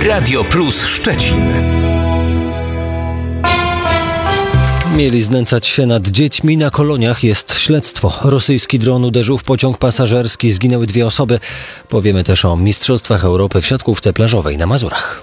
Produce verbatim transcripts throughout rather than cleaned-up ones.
Radio Plus Szczecin. Mieli znęcać się nad dziećmi na koloniach. Jest śledztwo. Rosyjski dron uderzył w pociąg pasażerski. Zginęły dwie osoby. Powiemy też o Mistrzostwach Europy w siatkówce plażowej na Mazurach.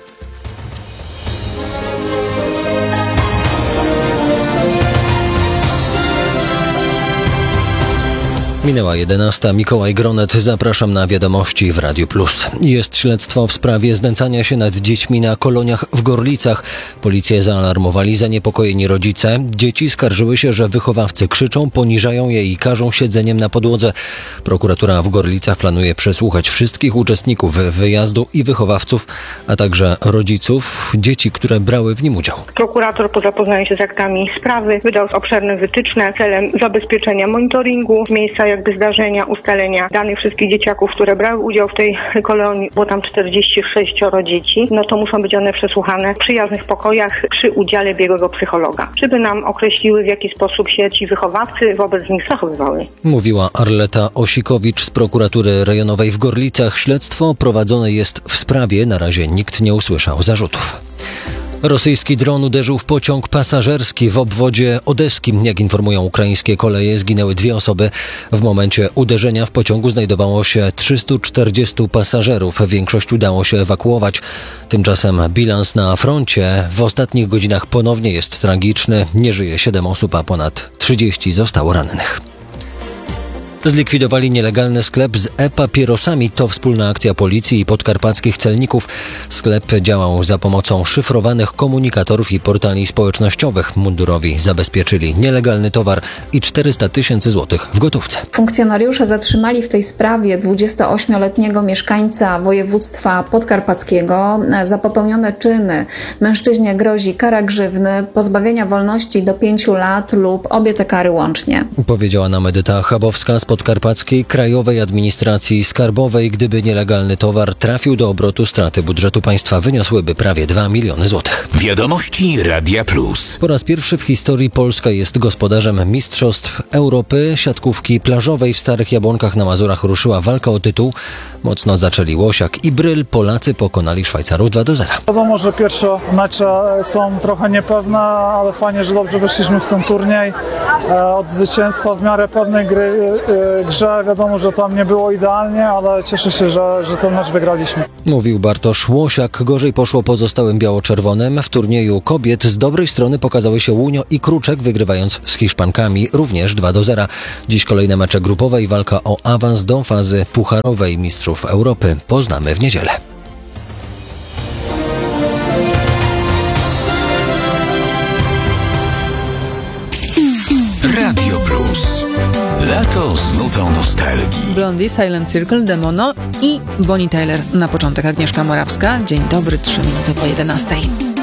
Minęła jedenasta. Mikołaj Gronet. Zapraszam na wiadomości w Radiu Plus. Jest śledztwo w sprawie znęcania się nad dziećmi na koloniach w Gorlicach. Policję zaalarmowali zaniepokojeni rodzice. Dzieci skarżyły się, że wychowawcy krzyczą, poniżają je i karzą siedzeniem na podłodze. Prokuratura w Gorlicach planuje przesłuchać wszystkich uczestników wyjazdu i wychowawców, a także rodziców dzieci, które brały w nim udział. Prokurator po zapoznaniu się z aktami sprawy wydał obszerne wytyczne celem zabezpieczenia monitoringu z miejsca jakby zdarzenia, ustalenia danych wszystkich dzieciaków, które brały udział w tej kolonii, było tam czterdzieści sześć dzieci, no to muszą być one przesłuchane w przyjaznych pokojach przy udziale biegłego psychologa, żeby nam określiły, w jaki sposób się ci wychowawcy wobec nich zachowywały. Mówiła Arleta Osikowicz z prokuratury rejonowej w Gorlicach. Śledztwo prowadzone jest w sprawie. Na razie nikt nie usłyszał zarzutów. Rosyjski dron uderzył w pociąg pasażerski w obwodzie odeskim. Jak informują ukraińskie koleje, zginęły dwie osoby. W momencie uderzenia w pociągu znajdowało się trzystu czterdziestu pasażerów. Większość udało się ewakuować. Tymczasem bilans na froncie w ostatnich godzinach ponownie jest tragiczny. Nie żyje siedem osób, a ponad trzydzieści zostało rannych. Zlikwidowali nielegalny sklep z e-papierosami. To wspólna akcja policji i podkarpackich celników. Sklep działał za pomocą szyfrowanych komunikatorów i portali społecznościowych. Mundurowi zabezpieczyli nielegalny towar i czterysta tysięcy złotych w gotówce. Funkcjonariusze zatrzymali w tej sprawie dwudziestoośmioletniego mieszkańca województwa podkarpackiego. Za popełnione czyny mężczyźnie grozi kara grzywny, pozbawienia wolności do pięciu lat lub obie te kary łącznie. Powiedziała nam Edyta Chabowska z Podkarpackiej Krajowej Administracji Skarbowej. Gdyby nielegalny towar trafił do obrotu, straty budżetu państwa wyniosłyby prawie dwa miliony złotych. Wiadomości Radia Plus. Po raz pierwszy w historii Polska jest gospodarzem Mistrzostw Europy siatkówki plażowej. W Starych Jabłonkach na Mazurach ruszyła walka o tytuł. Mocno zaczęli Łosiak i Bryl. Polacy pokonali Szwajcarów dwa do zera. Wiadomo, że pierwsze mecze są trochę niepewne, ale fajnie, że dobrze weszliśmy w ten turniej. Od zwycięstwa w miarę pewnej gry grze. Wiadomo, że tam nie było idealnie, ale cieszę się, że, że ten mecz wygraliśmy. Mówił Bartosz Łosiak. Gorzej poszło pozostałym biało-czerwonym. W turnieju kobiet z dobrej strony pokazały się Łunio i Kruczek, wygrywając z Hiszpankami również dwa do zera. Dziś kolejne mecze grupowe i walka o awans do fazy pucharowej Mistrzów Europy poznamy w niedzielę. Radio Plus. Lato z nutą nostalgii. Blondie, Silent Circle, Demono i Bonnie Tyler. Na początek Agnieszka Morawska. Dzień dobry, trzy minuty po jedenastej.